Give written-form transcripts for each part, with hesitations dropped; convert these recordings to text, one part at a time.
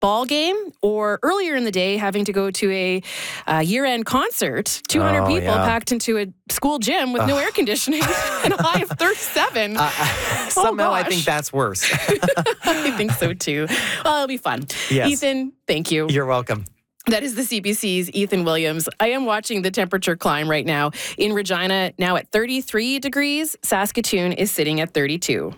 ball game, or earlier in the day having to go to a year-end concert, 200 people packed into a school gym with no air conditioning and a high of 37. Somehow I think that's worse. I think so too. Well, it'll be fun. Yes. Ethan, thank you. You're welcome. That is the CBC's Ethan Williams. I am watching the temperature climb right now. In Regina, now at 33 degrees. Saskatoon is sitting at 32.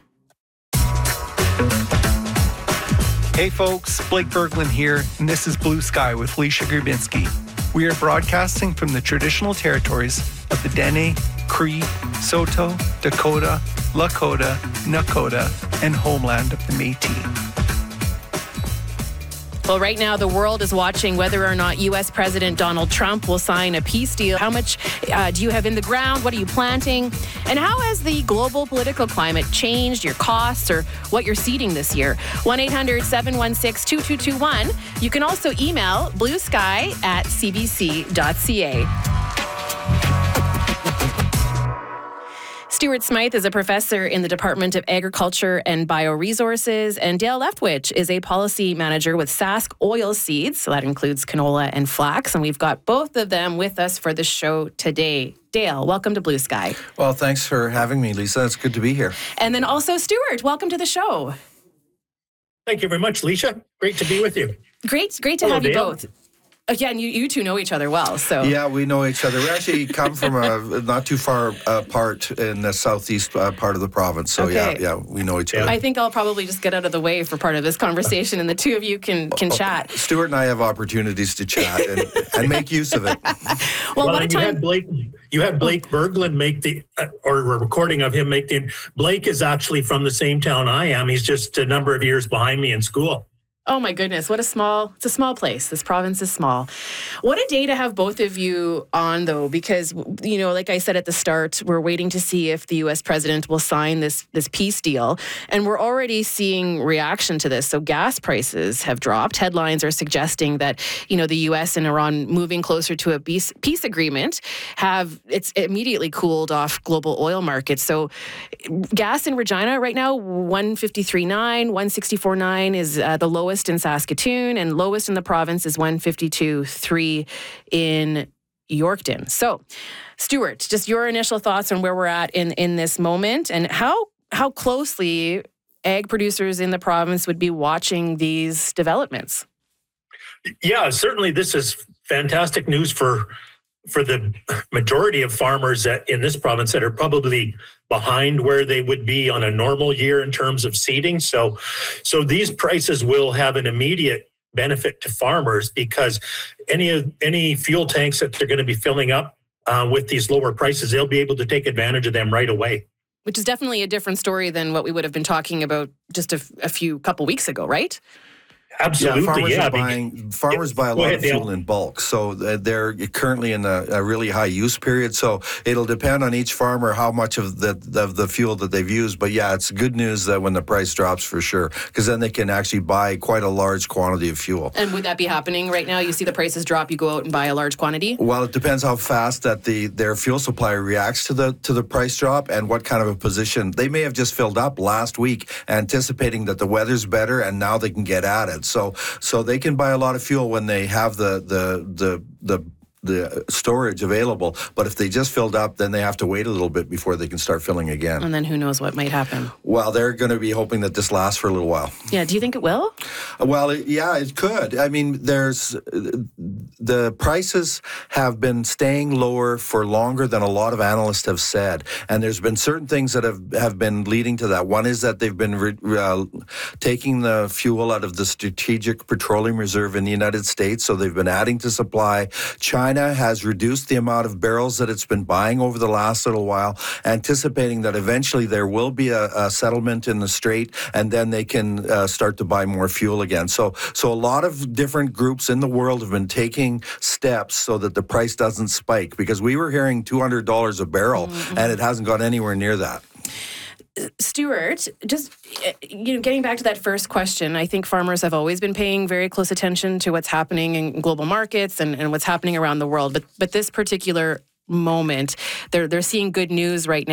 Hey folks, Blake Berglund here, and this is Blue Sky with Leisha Grabinski. We are broadcasting from the traditional territories of the Dene, Cree, Saulteaux, Dakota, Lakota, Nakota, and homeland of the Métis. Well, right now, the world is watching whether or not U.S. President Donald Trump will sign a peace deal. How much do you have in the ground? What are you planting? And how has the global political climate changed your costs or what you're seeding this year? 1-800-716-2221. You can also email bluesky@cbc.ca. Stuart Smythe is a professor in the Department of Agriculture and Bioresources, and Dale Leftwich is a policy manager with Sask Oilseeds. So that includes canola and flax, and we've got both of them with us for the show today. Dale, welcome to Blue Sky. Well, thanks for having me, Lisa. It's good to be here. And then also Stuart, welcome to the show. Thank you very much, Leisha. Great to be with you. Great to have you both. Yeah, and you two know each other well, so. Yeah, we know each other. We actually come from not too far apart in the southeast part of the province. So yeah, we know each other. I think I'll probably just get out of the way for part of this conversation, and the two of you can chat. Stuart and I have opportunities to chat and make use of it. Well, what a time. You had Blake Berglund make or a recording of him make Blake is actually from the same town I am. He's just a number of years behind me in school. Oh my goodness, it's a small place. This province is small. What a day to have both of you on, though, because, you know, like I said at the start, we're waiting to see if the U.S. president will sign this peace deal, and we're already seeing reaction to this. So gas prices have dropped. Headlines are suggesting that, you know, the U.S. and Iran moving closer to a peace agreement it's immediately cooled off global oil markets. So gas in Regina right now, 153.9, 164.9 is the lowest in Saskatoon, and lowest in the province is 152.3 in Yorkton. So, Stuart, just your initial thoughts on where we're at in this moment, and how closely ag producers in the province would be watching these developments. Yeah, certainly this is fantastic news for the majority of farmers in this province that are probably behind where they would be on a normal year in terms of seeding. So these prices will have an immediate benefit to farmers, because any fuel tanks that they're going to be filling up with these lower prices, they'll be able to take advantage of them right away. Which is definitely a different story than what we would have been talking about just a couple weeks ago, right? Absolutely, farmers buy a lot of fuel in bulk, so they're currently in a really high use period. So it'll depend on each farmer how much of the fuel that they've used. But yeah, it's good news that when the price drops, for sure, because then they can actually buy quite a large quantity of fuel. And would that be happening right now? You see the prices drop, you go out and buy a large quantity? Well, it depends how fast that their fuel supplier reacts to the price drop and what kind of a position. They may have just filled up last week, anticipating that the weather's better, and now they can get at it. So they can buy a lot of fuel when they have the storage available, but if they just filled up, then they have to wait a little bit before they can start filling again. And then who knows what might happen? Well, they're going to be hoping that this lasts for a little while. Yeah, do you think it will? Well, it could. I mean, the prices have been staying lower for longer than a lot of analysts have said, and there's been certain things that have been leading to that. One is that they've been taking the fuel out of the Strategic Petroleum Reserve in the United States, so they've been adding to supply. China has reduced the amount of barrels that it's been buying over the last little while, anticipating that eventually there will be a settlement in the strait, and then they can start to buy more fuel again. So a lot of different groups in the world have been taking steps so that the price doesn't spike, because we were hearing $200 a barrel, and it hasn't gone anywhere near that. Stuart, just getting back to that first question, I think farmers have always been paying very close attention to what's happening in global markets and what's happening around the world. But this particular moment, they're seeing good news right now.